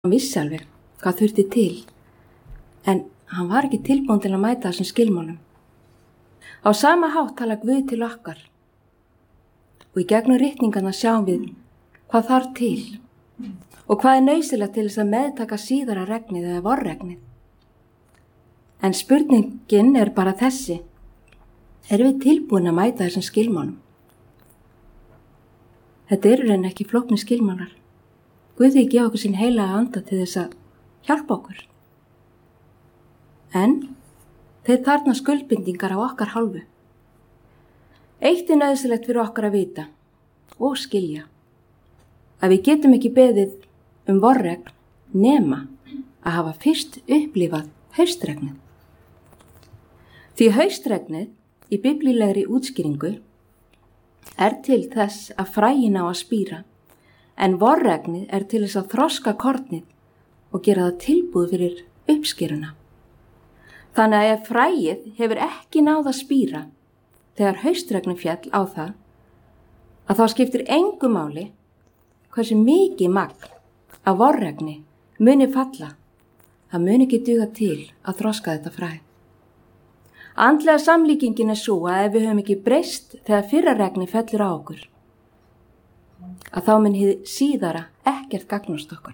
Hann vissi alveg hvað þurfti til, en hann var ekki tilbúinn til að mæta þessum skilmálum. Á sama hátt tala Guð til okkar og í gegnum ritningarna sjáum við hvað þarf til og hvað er nauðsynlegt til þess að meðtaka síðara regnið eða vorregnið. En spurningin er bara þessi: erum við tilbúin að mæta þessum skilmálum? Þetta eru enn ekki flóknir skilmálar. Guð því gefa okkur sinn heilaga anda til þess að hjálpa okkur. En þeir þarna skuldbindingar á okkar hálfu. Eitt er nauðsynlegt fyrir okkar að vita og skilja að við getum ekki beðið vorregn nema að hafa fyrst upplifað haustregnið. Því haustregnið í biblílegri útskýringu er til þess að fræin á að spíra, en vorregnið er til þess að þroska kornið og gera það tilbúð fyrir uppskeruna. Þannig að ef fræið hefur ekki náð að spíra þegar haustregnin féll á það, að þá skiptir engu máli hversu mikið magn af vorregni muni falla, það muni ekki duga til að þroska þetta fræ. Andlega samlíkingin er svo að ef við höfum ekki breyst þegar fyrra regni fellur á okkur, að þá mun hið síðara ekkert gagnast okkur.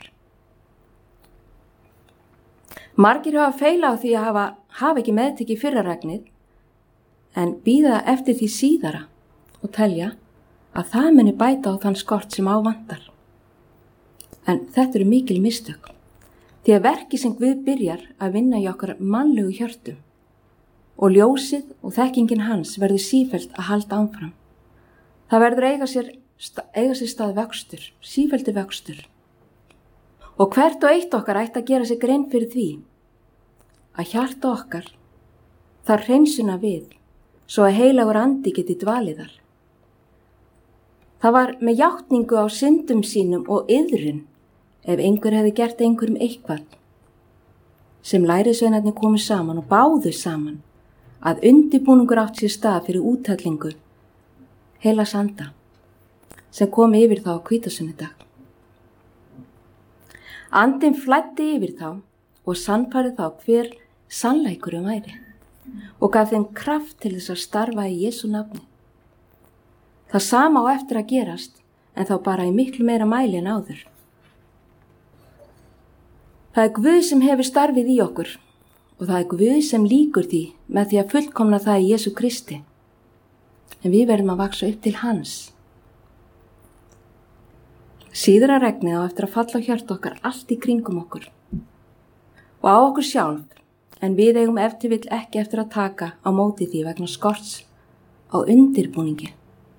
Margir hafa feila á því að hafa ekki meðtekið fyrra regnið, en bíða eftir því síðara og telja að það muni bæta á þann skort sem á vantar. En þetta eru mikil mistök, því að verkið sem Guð byrjar að vinna í okkar mannlegu hjörtum og ljósið og þekkingin hans verður sífellt að halda áfram. Það verður eiga sér stað vöxtur, sífelldi vöxtur. Og hvert og eitt okkar ætti að gera sér grein fyrir því að hjarta okkar þarf hreinsuna við svo að heilagur andi geti dvalið þar. Það var með játningu á syndum sínum og iðrun ef einhver hefði gert einhverjum eitthvað sem lærisveinarnir komu saman og báðu saman að undirbúningur átt sér stað fyrir úthellingu heilags anda sem kom yfir þá á hvítasunnudag. Andinn flæddi yfir þá og sannfærði þá hver sannleikurinn væri og gaf þeim kraft til þess að starfa í Jesú nafni. Það sama á eftir að gerast, en þá bara í miklu meira mæli en áður. Það er Guð sem hefur starfið í okkur og það er Guð sem lýkur því með því að fullkomna það í Jesú Kristi. En við verðum að vaksa upp til hans. Síðara regnið á eftir að falla á hjart okkar allt í kringum okkur og á okkur sjálf, en við eigum eftir vill ekki eftir að taka á móti því vegna skorts á undirbúningi.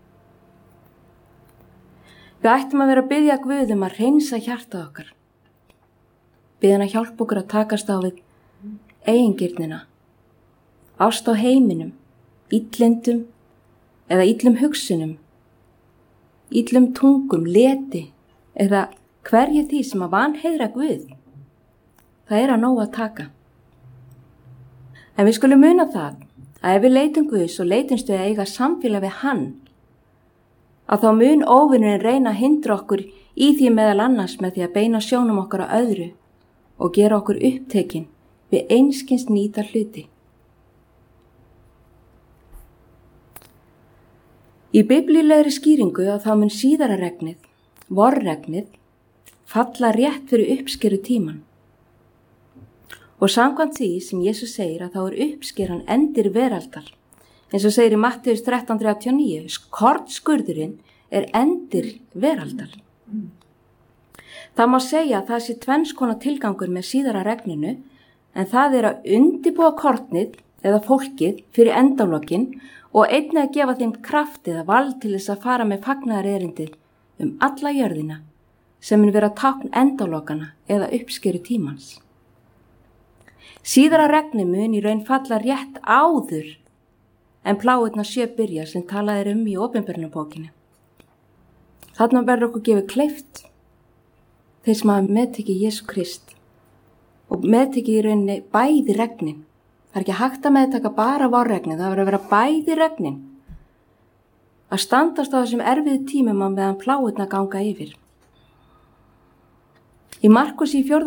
Við ættum að vera að biðja Guð að hreinsa hjarta okkar. Biðja hann að hjálpa okkur að takast á við eigingirnina, ást á heiminum, illindum eða illum hugsunum, illum tungum, leti eða hverju því sem að vanheiðra Guð. Það er að nóg að taka. En við skulum muna það að ef við leitum Guðs og leitumst við að eiga samfélag við hann, að þá mun óvinurinn reyna að hindra okkur í því meðal annars með því að beina sjónum okkar á öðru og gera okkur upptekin við einskis nýta hluti. Í biblílegri skýringu að þá mun síðara regnið, vorregnið, falla rétt fyrir uppskeru tíman. Og samkvæmt því sem Jesús segir að þá er uppskeran endir veraldar. Eins og segir í Mattheus 13:39, kornskurðurinn er endir veraldar. Það má segja að það sé tvenns konar tilgangur með síðara regninu, en það er að undirbúa kornið eða fólkið fyrir endalokin og einnig að gefa þeim kraft eða vald til þess að fara með fagnaðarerindið alla jörðina sem mun vera tákn endalokana eða uppskeru tímans. Síðara regni mun í raun falla rétt áður en plágurnar 7 byrja sem talað er í Opinberunarbókinni. Þarna verður okkur gefið kleift þeir sem hafa meðtekið Jesú Krist og meðtekið í rauninni bæði regnin. Það er ekki hægt að meðtaka bara vorregnin, það verður að vera bæði regnin. Að standast á þessum erfiðu tímum á meðan plágurnar ganga yfir. Í Markus í 4.